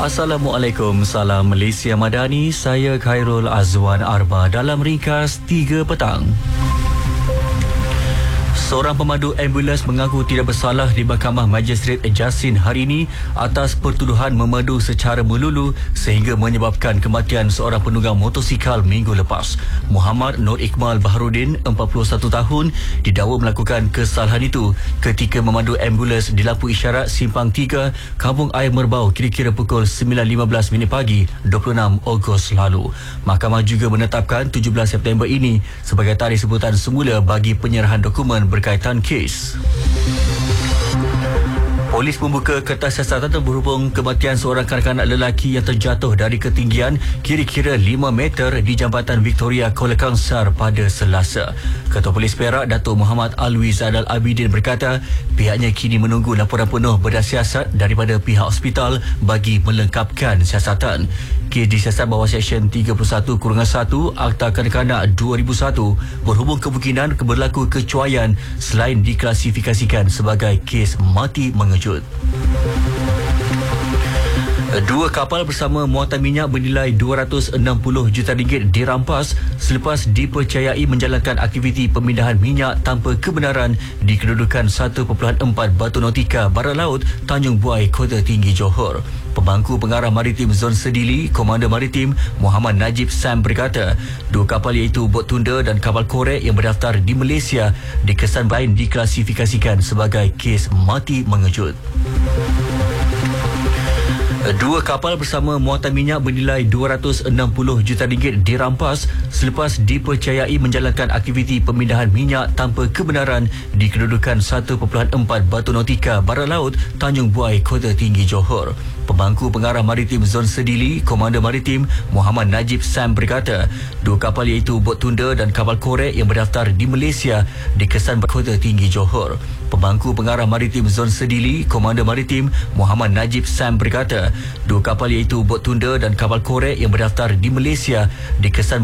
Assalamualaikum, salam Malaysia Madani. Saya Khairul Azwan Arba dalam ringkas 3 petang. Seorang pemandu ambulans mengaku tidak bersalah di Mahkamah Magistrate Jasin hari ini atas pertuduhan memandu secara melulu sehingga menyebabkan kematian seorang penunggang motosikal minggu lepas. Muhammad Nur Iqmal Baharudin, 41 tahun, didakwa melakukan kesalahan itu ketika memandu ambulans di lampu isyarat Simpang 3, Kampung Air Merbau kira-kira pukul 9.15 pagi 26 Ogos lalu. Mahkamah juga menetapkan 17 September ini sebagai tarikh sebutan semula bagi penyerahan dokumen berkaitan kes. Polis membuka kertas siasatan berhubung kematian seorang kanak-kanak lelaki yang terjatuh dari ketinggian kira-kira 5 meter di Jambatan Victoria, Kuala Kangsar pada Selasa. Ketua Polis Perak, Datuk Muhammad Alwi Zainal Abidin berkata pihaknya kini menunggu laporan penuh berdasar daripada pihak hospital bagi melengkapkan siasatan. Kes disiasat bawah Seksyen 31-1 Akta Kanak-kanak 2001 berhubung kemungkinan berlaku kecuaian selain diklasifikasikan sebagai kes mati mengejut. 2 kapal bersama muatan minyak bernilai 260 juta ringgit dirampas selepas dipercayai menjalankan aktiviti pemindahan minyak tanpa kebenaran di kedudukan 1.4 Batu Nautika Barat Laut, Tanjung Buai, Kota Tinggi, Johor. Pemangku Pengarah Maritim Zon Sedili, Komander Maritim Muhammad Najib Sam berkata 2 kapal iaitu bot tunda dan kapal korek yang berdaftar di Malaysia dikesan lain diklasifikasikan sebagai kes mati mengejut. 2 kapal bersama muatan minyak bernilai 260 juta ringgit dirampas selepas dipercayai menjalankan aktiviti pemindahan minyak tanpa kebenaran di kedudukan 1.4 Batu Nautika Barat Laut, Tanjung Buai, Kota Tinggi, Johor. Pemangku Pengarah Maritim Zon Sedili, Komander Maritim Muhammad Najib Sam berkata 2 kapal iaitu bot tunda dan kapal korek yang berdaftar di Malaysia dikesan Kota Tinggi, Johor. Pemangku Pengarah Maritim Zon Sedili, Komander Maritim Muhammad Najib Sam berkata 2 kapal iaitu bot tunda dan kapal korek yang berdaftar di Malaysia dikesan